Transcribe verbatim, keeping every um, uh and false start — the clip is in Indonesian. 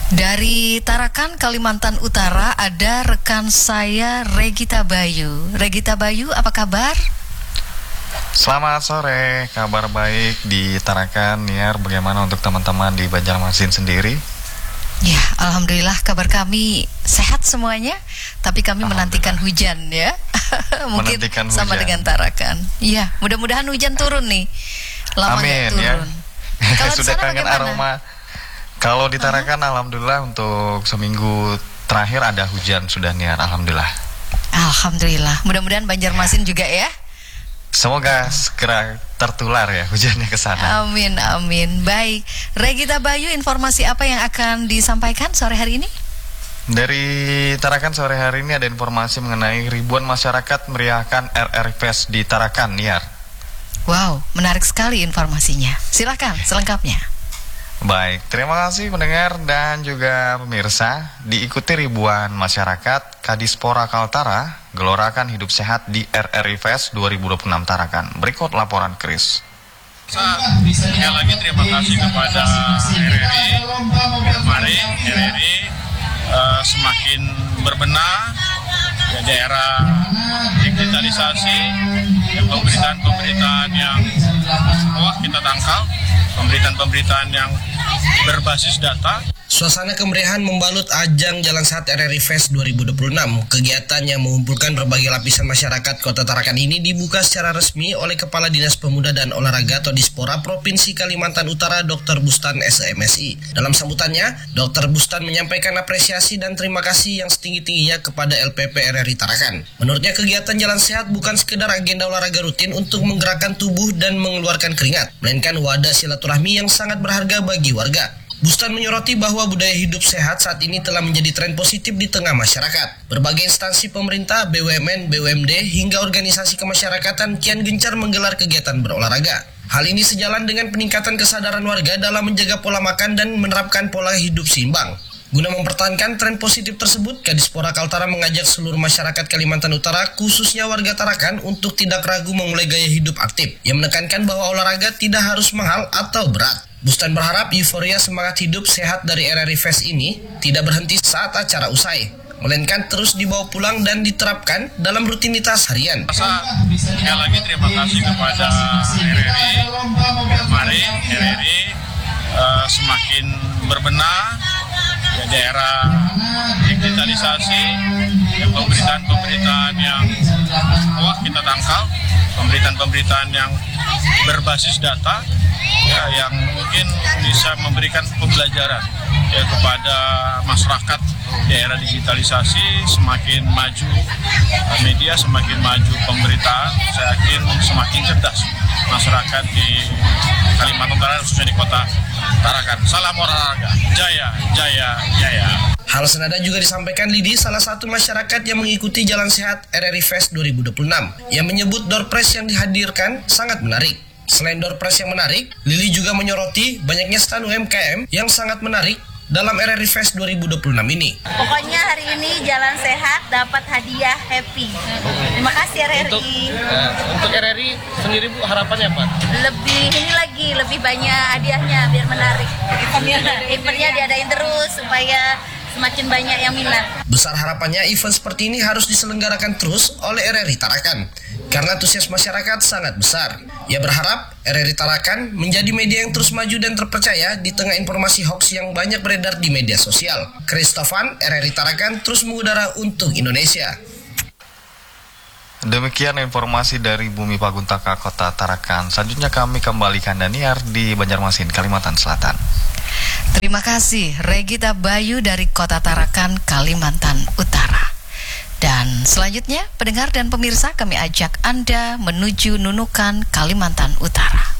Dari Tarakan, Kalimantan Utara, ada rekan saya Regita Bayu. Regita Bayu, apa kabar? Selamat sore, kabar baik di Tarakan, Niar. Bagaimana untuk teman-teman di Banjarmasin sendiri? Ya, alhamdulillah kabar kami sehat semuanya. Tapi kami menantikan hujan ya. Mungkin menantikan sama hujan. dengan Tarakan. Iya, mudah-mudahan hujan turun nih. Lama Amin turun. ya. Kalau Sudah kangen bagaimana? aroma. Kalau di Tarakan, uh-huh. alhamdulillah untuk seminggu terakhir ada hujan sudah, Niar. Alhamdulillah. Alhamdulillah. Mudah-mudahan Banjarmasin juga ya. Semoga segera tertular ya hujannya ke sana. Amin, amin. Baik, Regita Bayu, informasi apa yang akan disampaikan sore hari ini? Dari Tarakan sore hari ini ada informasi mengenai ribuan masyarakat meriahkan R R Fest di Tarakan, Niar. Wow, menarik sekali informasinya. Silakan selengkapnya. Baik, terima kasih pendengar dan juga pemirsa. Diikuti ribuan masyarakat, Kadispora Kaltara gelorakan hidup sehat di R R I Fest dua ribu dua puluh enam Tarakan. Berikut laporan Chris. Sekali lagi terima kasih kepada R R I. Kemarin R R I uh, semakin berbenah, ya, daerah digitalisasi, ya, pemberitaan-pemberitaan yang wah kita tangkal, pemberitaan-pemberitaan yang berbasis data. Suasana kemeriahan membalut ajang Jalan Sehat R R I Fest dua ribu dua puluh enam. Kegiatan yang mengumpulkan berbagai lapisan masyarakat Kota Tarakan ini dibuka secara resmi oleh Kepala Dinas Pemuda dan Olahraga Kadispora Provinsi Kalimantan Utara Doktor Bustan S M S I. Dalam sambutannya, Doktor Bustan menyampaikan apresiasi dan terima kasih yang setinggi-tingginya kepada L P P R R I Tarakan. Menurutnya kegiatan Jalan Sehat bukan sekedar agenda olahraga rutin untuk menggerakkan tubuh dan mengeluarkan keringat, melainkan wadah silaturahmi yang sangat berharga bagi warga. Bustan menyoroti bahwa budaya hidup sehat saat ini telah menjadi tren positif di tengah masyarakat. Berbagai instansi pemerintah, B U M N, B U M D, hingga organisasi kemasyarakatan kian gencar menggelar kegiatan berolahraga. Hal ini sejalan dengan peningkatan kesadaran warga dalam menjaga pola makan dan menerapkan pola hidup seimbang. Guna mempertahankan tren positif tersebut, Kadispora Kaltara mengajak seluruh masyarakat Kalimantan Utara, khususnya warga Tarakan, untuk tidak ragu memulai gaya hidup aktif, yang menekankan bahwa olahraga tidak harus mahal atau berat. Bustan berharap euforia semangat hidup sehat dari R R I Fest ini tidak berhenti saat acara usai, melainkan terus dibawa pulang dan diterapkan dalam rutinitas harian. Sekali lagi terima kasih kepada R R I. Kemarin R R I uh, semakin berbenah, ya, daerah digitalisasi, ya, pemberitaan-pemberitaan yang wah kita tangkal, pemberitaan-pemberitaan yang berbasis data, ya, yang mungkin bisa memberikan pembelajaran, ya, kepada masyarakat. Daerah digitalisasi semakin maju, media semakin maju, pemberitaan saya yakin semakin cerdas masyarakat di Kalimantan Utara, khususnya di Kota Tarakan. Salam olahraga, jaya, jaya, jaya. Hal senada juga disampaikan Lidi, salah satu masyarakat yang mengikuti Jalan Sehat R R I Fest dua ribu dua puluh enam, yang menyebut door prize yang dihadirkan sangat menarik. Selain door prize yang menarik, Lili juga menyoroti banyaknya stand U M K M yang sangat menarik dalam R R I Fest dua ribu dua puluh enam ini. Pokoknya hari ini Jalan Sehat dapat hadiah happy. Terima kasih R R I. Untuk, uh, untuk R R I sendiri Bu, harapannya apa? Lebih ini lagi, lebih banyak hadiahnya biar menarik. Eventnya diadain terus supaya semakin banyak yang minat. Besar harapannya event seperti ini harus diselenggarakan terus oleh R R I Tarakan, karena antusias masyarakat sangat besar. Ia berharap R R I Tarakan menjadi media yang terus maju dan terpercaya di tengah informasi hoax yang banyak beredar di media sosial. Christofan, R R I Tarakan terus mengudara untuk Indonesia. Demikian informasi dari Bumi Paguntaka Kota Tarakan. Selanjutnya kami kembalikan Daniar di Banjarmasin, Kalimantan Selatan. Terima kasih Regita Bayu dari Kota Tarakan, Kalimantan Utara. Dan selanjutnya, pendengar dan pemirsa, kami ajak Anda menuju Nunukan, Kalimantan Utara.